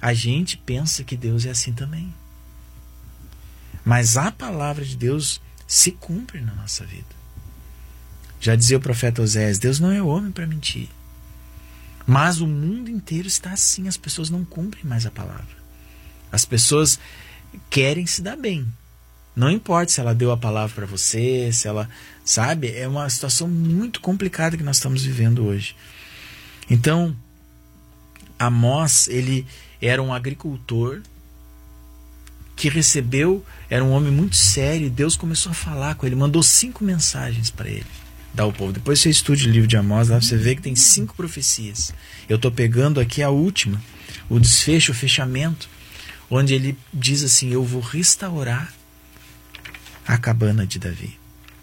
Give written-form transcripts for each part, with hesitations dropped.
A gente pensa que Deus é assim também. Mas a palavra de Deus se cumpre na nossa vida. Já dizia o profeta Oséias, Deus não é homem para mentir. Mas o mundo inteiro está assim, as pessoas não cumprem mais a palavra. As pessoas querem se dar bem. Não importa se ela deu a palavra para você, se ela... Sabe? É uma situação muito complicada que nós estamos vivendo hoje. Então, Amós, ele era um agricultor que recebeu, era um homem muito sério, e Deus começou a falar com ele, mandou 5 mensagens para ele, dar ao povo. Depois você estude o livro de Amós, lá você vê que tem 5 profecias. Eu estou pegando aqui a última, o desfecho, o fechamento, onde ele diz assim, eu vou restaurar a cabana de Davi.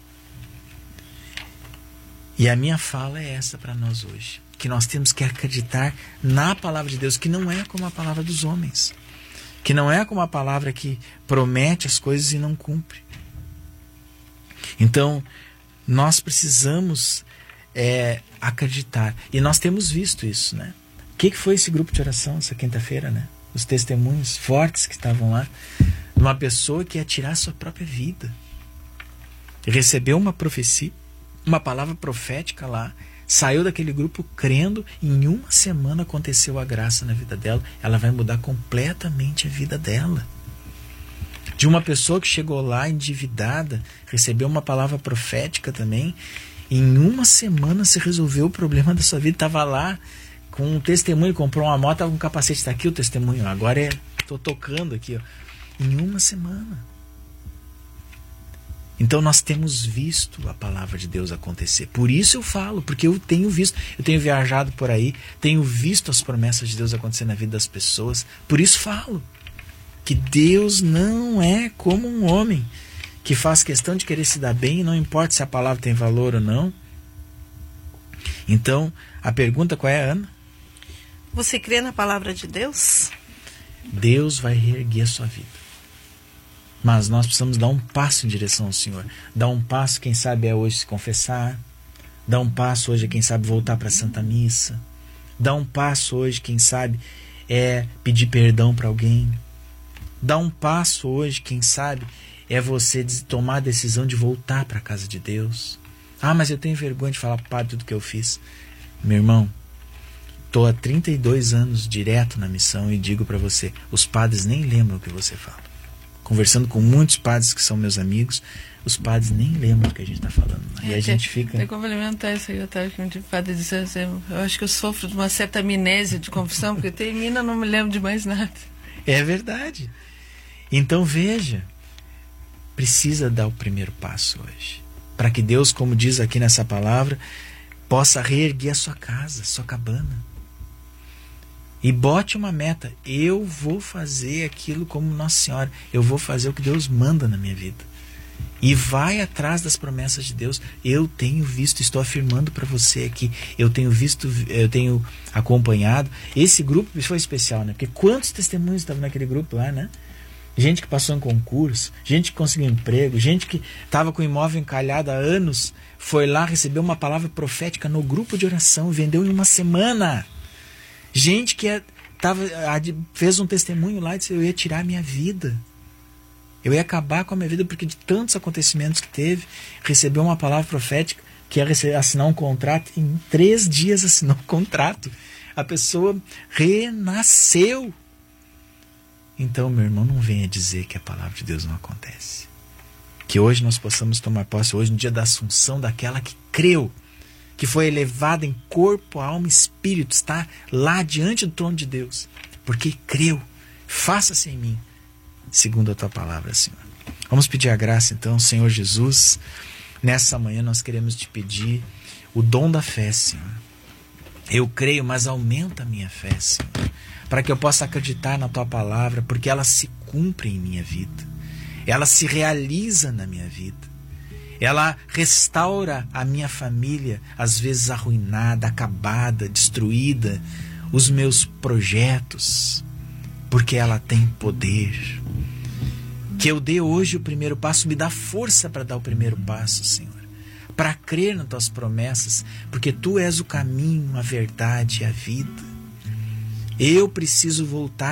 E a minha fala é essa para nós hoje, que nós temos que acreditar na palavra de Deus, que não é como a palavra dos homens, que não é como a palavra que promete as coisas e não cumpre. Então, nós precisamos acreditar. E nós temos visto isso, né? O que foi esse grupo de oração essa quinta-feira, né? Os testemunhos fortes que estavam lá. Uma pessoa que ia tirar a sua própria vida. Recebeu uma profecia, uma palavra profética lá, saiu daquele grupo crendo, em uma semana aconteceu a graça na vida dela, ela vai mudar completamente a vida dela. De uma pessoa que chegou lá endividada, recebeu uma palavra profética também, em uma semana se resolveu o problema da sua vida, estava lá com um testemunho, comprou uma moto, estava com um capacete, está aqui o testemunho, agora estou tocando aqui, ó. Em uma semana. Então nós temos visto a palavra de Deus acontecer. Por isso eu falo, porque eu tenho visto, eu tenho viajado por aí, tenho visto as promessas de Deus acontecer na vida das pessoas. Por isso falo que Deus não é como um homem que faz questão de querer se dar bem, não importa se a palavra tem valor ou não. Então, a pergunta qual é, Ana? Você crê na palavra de Deus? Deus vai reerguer a sua vida. Mas nós precisamos dar um passo em direção ao Senhor. Dar um passo, quem sabe é hoje se confessar. Dar um passo hoje é quem sabe voltar para a Santa Missa. Dar um passo hoje, quem sabe, é pedir perdão para alguém. Dar um passo hoje, quem sabe, é você tomar a decisão de voltar para a casa de Deus. Ah, mas eu tenho vergonha de falar para o padre tudo que eu fiz. Meu irmão, estou há 32 anos direto na missão e digo para você, os padres nem lembram o que você fala. Conversando com muitos padres que são meus amigos, os padres nem lembram do que a gente está falando. E a gente fica... Tem que complementar isso aí, Otávio, que um padre disse assim, eu acho que eu sofro de uma certa amnésia de confissão, porque termina, não me lembro de mais nada. É verdade. Então veja, precisa dar o primeiro passo hoje, para que Deus, como diz aqui nessa palavra, possa reerguer a sua casa, sua cabana. E bote uma meta. Eu vou fazer aquilo como Nossa Senhora. Eu vou fazer o que Deus manda na minha vida. E vai atrás das promessas de Deus. Eu tenho visto, estou afirmando para você aqui. Eu tenho visto, eu tenho acompanhado. Esse grupo foi especial, né? Porque quantos testemunhos estavam naquele grupo lá, né? Gente que passou em concurso, gente que conseguiu emprego, gente que estava com o imóvel encalhado há anos, foi lá, recebeu uma palavra profética no grupo de oração, vendeu em uma semana. Gente que fez um testemunho lá e disse, eu ia tirar a minha vida. Eu ia acabar com a minha vida porque de tantos acontecimentos que teve, recebeu uma palavra profética que ia assinar um contrato. Em 3 dias assinou um contrato. A pessoa renasceu. Então, meu irmão, não venha dizer que a palavra de Deus não acontece. Que hoje nós possamos tomar posse, hoje no dia da Assunção, daquela que creu, que foi elevada em corpo, alma e espírito, está lá diante do trono de Deus, porque creu. Faça-se em mim, segundo a tua palavra, Senhor. Vamos pedir a graça, então, Senhor Jesus. Nessa manhã nós queremos te pedir o dom da fé, Senhor. Eu creio, mas aumenta a minha fé, Senhor, para que eu possa acreditar na tua palavra, porque ela se cumpre em minha vida, ela se realiza na minha vida. Ela restaura a minha família, às vezes arruinada, acabada, destruída, os meus projetos, porque ela tem poder. Que eu dê hoje o primeiro passo, me dá força para dar o primeiro passo, Senhor, para crer nas tuas promessas, porque tu és o caminho, a verdade e a vida. Eu preciso voltar